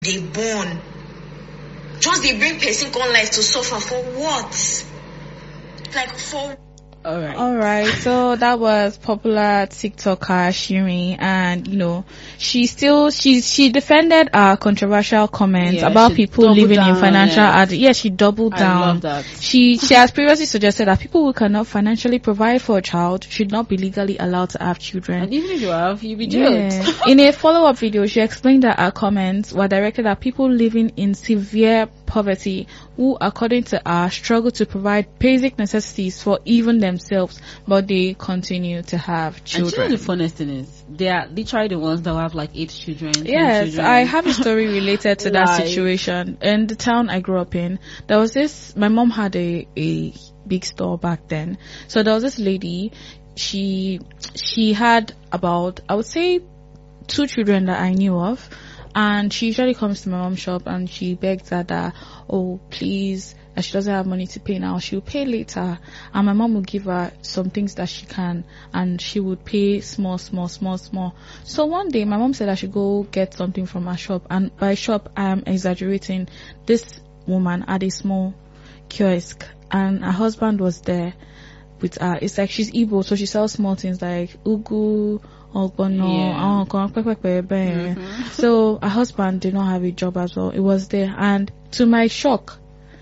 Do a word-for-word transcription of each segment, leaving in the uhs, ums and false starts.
they born. Just they bring person on life to suffer for what? Like for All right. All right. So that was popular TikToker Shiri, and you know, she still she she defended our controversial comments Yeah, about she people doubled living in down, financial yeah. ad- yeah, she doubled I down. love that. She she has previously suggested that people who cannot financially provide for a child should not be legally allowed to have children. And even if you have, you'll be jailed. Yeah. In a follow-up video, she explained that her comments were directed at people living in severe poverty who, according to her, struggle to provide basic necessities for even themselves, but they continue to have And you know children. the funniest thing is, they are literally the ones that will have like eight children. ten Yes, children. I have a story related to that Like- situation. In the town I grew up in, there was this, my mom had a, a big store back then. So there was this lady, she, she had about, I would say, two children that I knew of. And she usually comes to my mom's shop and she begs her that, oh, please, that she doesn't have money to pay now, she'll pay later. And my mom will give her some things that she can, and she would pay small, small, small, small. So one day, my mom said I should go get something from her shop. And by shop, I'm exaggerating. This woman had a small kiosk, and her husband was there with her. It's like she's Igbo, so she sells small things like ugu, ogbono, Yeah. oh, kon- pe- pe- pe- pe. Mhm. So her husband did not have a job as well. It was there, and to my shock,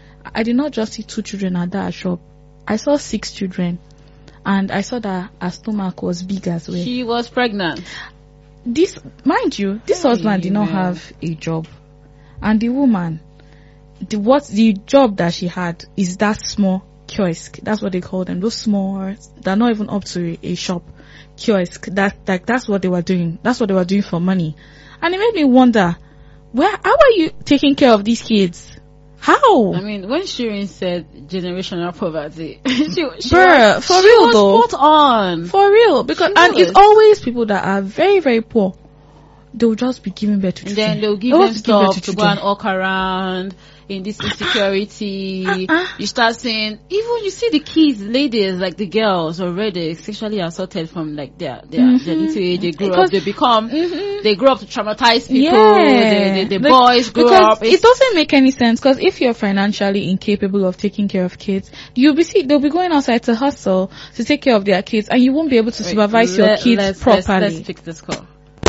I did not just see two children at that shop. I saw six children, and I saw that her stomach was big as well. She was pregnant. This, mind you, this Hey, husband did not man. have a job, and the woman, the what the job that she had is that small kiosk. That's what they call them. Those small, they're not even up to a, a shop kiosk. That like that's what they were doing. That's what they were doing for money, and it made me wonder, where how are you taking care of these kids? How? I mean, when Shirin said generational poverty, she, she Bruh, was, for she real was though. spot on. For real, because She and it's was. always people that are very very poor. They'll just be giving birth to And children. then they'll give They'll them just give birth stuff to to go and children. walk around in this insecurity. Uh-uh. You start seeing, even you see the kids, ladies, like the girls already sexually assaulted from like their their, Mhm. their little age. They grow Because- up, they become, Mhm. they grow up to traumatize people. Yeah. The, the, the Like, boys grow because up. it doesn't make any sense, because if you're financially incapable of taking care of kids, you'll be see they'll be going outside to hustle to take care of their kids, and you won't be able to Wait, supervise your let- kids let's, properly. Let's, let's fix this call.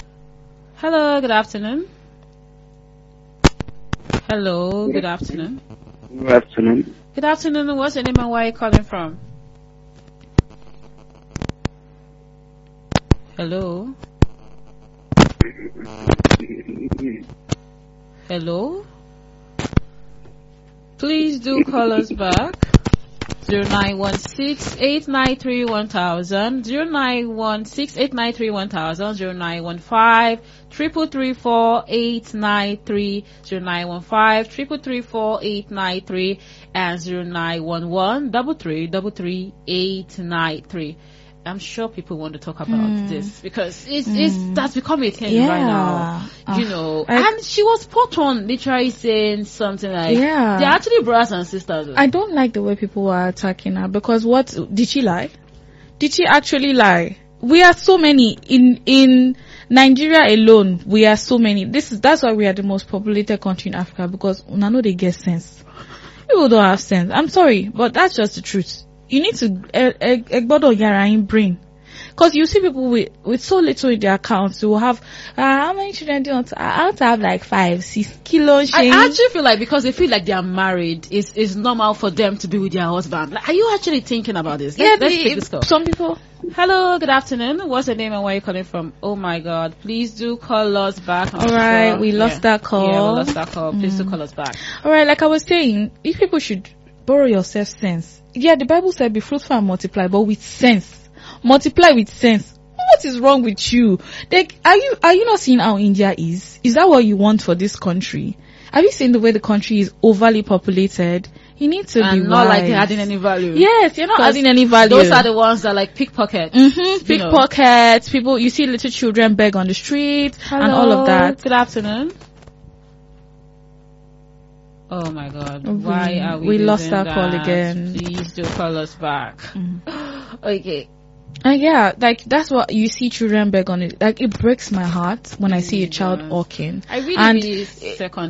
Hello, good afternoon. Hello, good afternoon. Good afternoon. Good afternoon. What's your name and where are you calling from? Hello. Hello. Please do call us back. Zero nine one six eight nine three one thousand. Zero nine one six eight nine three one thousand. Zero nine one five triple three four eight nine three. Zero nine one five triple three four eight nine three and zero nine one one double three double three eight nine three. I'm sure people want to talk about Mm. this because it's Mm. it's that's become a thing Yeah. right now. You Ah, know, I- and she was spot on, literally saying something like, Yeah. "They're actually brothers and sisters." I don't like the way people are attacking her, because what did she lie? Did she actually lie? We are so many in in Nigeria alone. We are so many. This is that's why we are the most populated country in Africa, because una know they get sense. People don't have sense. I'm sorry, but that's just the truth. You need to egbodo yara in brain. Because you see people with, with so little in their accounts, who will have, uh, how many children do you want to, I want to have like five, six kilos. I actually feel like because they feel like they are married, it's it's normal for them to be with their husband. Like, are you actually thinking about this? Yeah, Let's, let's the- take this call. some people. Hello, good afternoon. What's your name and where are you calling from? Oh my God! Please do call us back. I'm All right, sure- we lost yeah. that call. Yeah, we lost that call. Please do Mm. call us back. All right, like I was saying, if people should borrow yourself sense. Yeah, the Bible said be fruitful and multiply, but with sense. Multiply with sense. What is wrong with you? Like, are you are you not seeing how India is? Is that what you want for this country? Have you seen the way the country is overly populated? You need to And be not like wise. they're adding any value. Yes, you're not 'Cause adding any value. Those are the ones that like pickpockets. Mm-hmm. you know. Pickpockets, people, you see little children beg on the street and all of that. Good afternoon. Oh my God! We- Why are we? we lost doing our call that? again. Please do call us back. Mm. Okay. And yeah, like that's what you see children beg on it. Like it breaks my heart when I see a child does. walking. I really, And really second